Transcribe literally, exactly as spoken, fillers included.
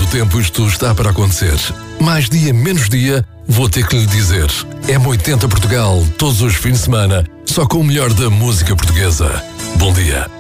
tempo isto está para acontecer. Mais dia, menos dia, vou ter que lhe dizer. M oitenta Portugal, todos os fins de semana, só com o melhor da música portuguesa. Bom dia.